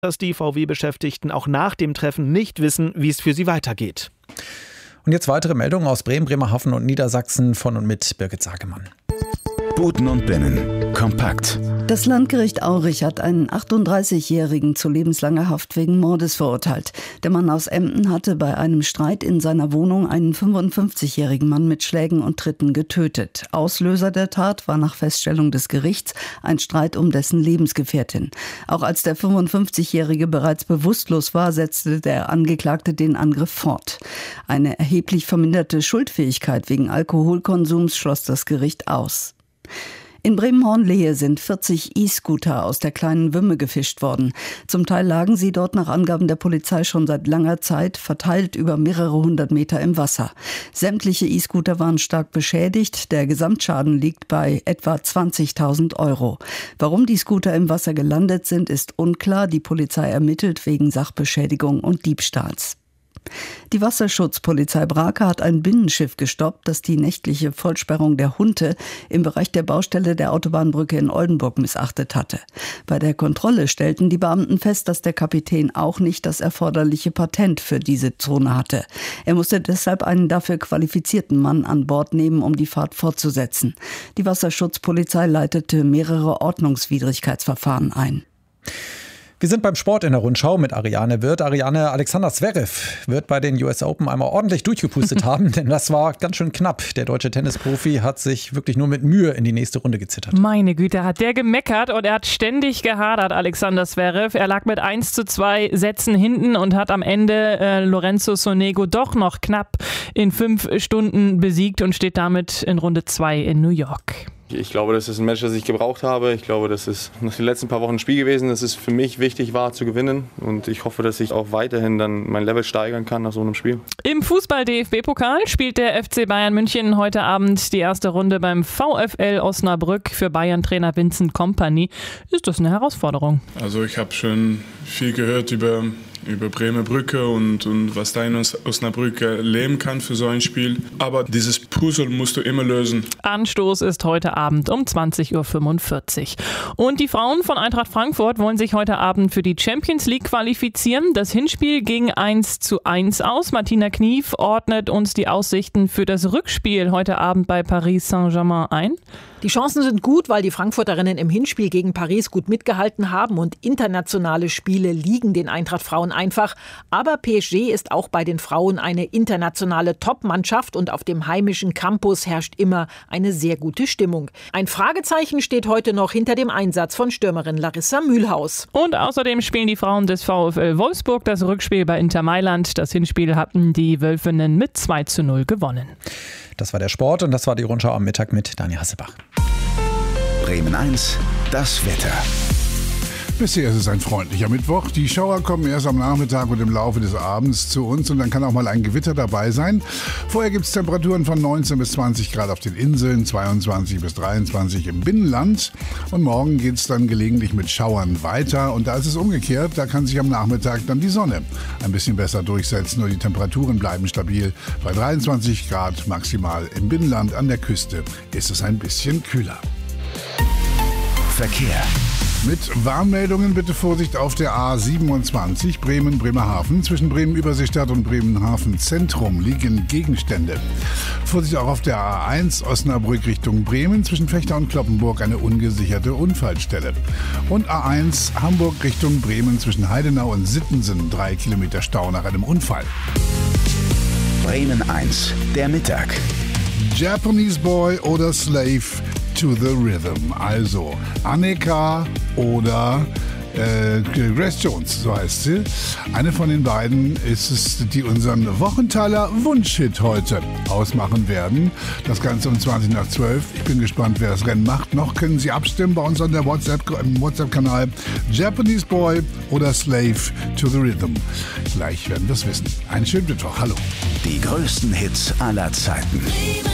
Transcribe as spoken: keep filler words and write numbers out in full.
dass die V W-Beschäftigten auch nach dem Treffen nicht wissen, wie es für sie weitergeht. Und jetzt weitere Meldungen aus Bremen, Bremerhaven und Niedersachsen von und mit Birgit Sagemann. Buten und Binnen. Kompakt. Das Landgericht Aurich hat einen achtunddreißigjährigen zu lebenslanger Haft wegen Mordes verurteilt. Der Mann aus Emden hatte bei einem Streit in seiner Wohnung einen fünfundfünfzigjährigen Mann mit Schlägen und Tritten getötet. Auslöser der Tat war nach Feststellung des Gerichts ein Streit um dessen Lebensgefährtin. Auch als der fünfundfünfzigjährige bereits bewusstlos war, setzte der Angeklagte den Angriff fort. Eine erheblich verminderte Schuldfähigkeit wegen Alkoholkonsums schloss das Gericht aus. In Bremen-Hornlehe sind vierzig E-Scooter aus der kleinen Wümme gefischt worden. Zum Teil lagen sie dort nach Angaben der Polizei schon seit langer Zeit verteilt über mehrere hundert Meter im Wasser. Sämtliche E-Scooter waren stark beschädigt. Der Gesamtschaden liegt bei etwa zwanzigtausend Euro. Warum die Scooter im Wasser gelandet sind, ist unklar. Die Polizei ermittelt wegen Sachbeschädigung und Diebstahls. Die Wasserschutzpolizei Brake hat ein Binnenschiff gestoppt, das die nächtliche Vollsperrung der Hunte im Bereich der Baustelle der Autobahnbrücke in Oldenburg missachtet hatte. Bei der Kontrolle stellten die Beamten fest, dass der Kapitän auch nicht das erforderliche Patent für diese Zone hatte. Er musste deshalb einen dafür qualifizierten Mann an Bord nehmen, um die Fahrt fortzusetzen. Die Wasserschutzpolizei leitete mehrere Ordnungswidrigkeitsverfahren ein. Wir sind beim Sport in der Rundschau mit Ariane Wirth. Ariane, Alexander Zverev wird bei den U S Open einmal ordentlich durchgepustet haben, denn das war ganz schön knapp. Der deutsche Tennisprofi hat sich wirklich nur mit Mühe in die nächste Runde gezittert. Meine Güte, hat der gemeckert und er hat ständig gehadert, Alexander Zverev. Er lag mit eins zu zwei Sätzen hinten und hat am Ende äh, Lorenzo Sonego doch noch knapp in fünf Stunden besiegt und steht damit in Runde zwei in New York. Ich glaube, das ist ein Match, das ich gebraucht habe. Ich glaube, das ist nach den letzten paar Wochen ein Spiel gewesen, dass es für mich wichtig war zu gewinnen. Und ich hoffe, dass ich auch weiterhin dann mein Level steigern kann nach so einem Spiel. Im Fußball-D F B-Pokal spielt der F C Bayern München heute Abend die erste Runde beim VfL Osnabrück. Für Bayern-Trainer Vincent Kompany ist das eine Herausforderung. Also ich habe schon viel gehört über... über Bremer Brücke und, und was da in Osnabrück leben kann für so ein Spiel. Aber dieses Puzzle musst du immer lösen. Anstoß ist heute Abend um zwanzig Uhr fünfundvierzig. Und die Frauen von Eintracht Frankfurt wollen sich heute Abend für die Champions League qualifizieren. Das Hinspiel ging eins zu eins aus. Martina Knief ordnet uns die Aussichten für das Rückspiel heute Abend bei Paris Saint-Germain ein. Die Chancen sind gut, weil die Frankfurterinnen im Hinspiel gegen Paris gut mitgehalten haben und internationale Spiele liegen den Eintracht-Frauen einfach. Aber P S G ist auch bei den Frauen eine internationale Top-Mannschaft und auf dem heimischen Campus herrscht immer eine sehr gute Stimmung. Ein Fragezeichen steht heute noch hinter dem Einsatz von Stürmerin Larissa Mühlhaus. Und außerdem spielen die Frauen des VfL Wolfsburg das Rückspiel bei Inter Mailand. Das Hinspiel hatten die Wölfinnen mit zwei zu null gewonnen. Das war der Sport und das war die Rundschau am Mittag mit Daniel Hassebach. Bremen eins, das Wetter. Bisher ist es ein freundlicher Mittwoch. Die Schauer kommen erst am Nachmittag und im Laufe des Abends zu uns und dann kann auch mal ein Gewitter dabei sein. Vorher gibt es Temperaturen von neunzehn bis zwanzig Grad auf den Inseln, zweiundzwanzig bis dreiundzwanzig im Binnenland. Und morgen geht es dann gelegentlich mit Schauern weiter. Und da ist es umgekehrt, da kann sich am Nachmittag dann die Sonne ein bisschen besser durchsetzen. Nur die Temperaturen bleiben stabil. Bei dreiundzwanzig Grad maximal im Binnenland, an der Küste ist es ein bisschen kühler. Verkehr. Mit Warnmeldungen bitte Vorsicht auf der A siebenundzwanzig Bremen-Bremerhaven. Zwischen Bremen-Überseestadt und Bremenhaven-Zentrum liegen Gegenstände. Vorsicht auch auf der A eins Osnabrück Richtung Bremen. Zwischen Fechter und Cloppenburg eine ungesicherte Unfallstelle. Und A eins Hamburg Richtung Bremen zwischen Heidenau und Sittensen. Drei Kilometer Stau nach einem Unfall. Bremen eins, der Mittag. Japanese Boy oder Slave to the Rhythm. Also Annika oder äh, Grace Jones, so heißt sie. Eine von den beiden ist es, die unseren Wochenteiler Wunschhit heute ausmachen werden. Das Ganze um zwanzig nach zwölf. Ich bin gespannt, wer das Rennen macht. Noch können Sie abstimmen bei uns an der WhatsApp, im WhatsApp-Kanal. Japanese Boy oder Slave to the Rhythm. Gleich werden wir es wissen. Einen schönen Mittwoch. Hallo. Die größten Hits aller Zeiten.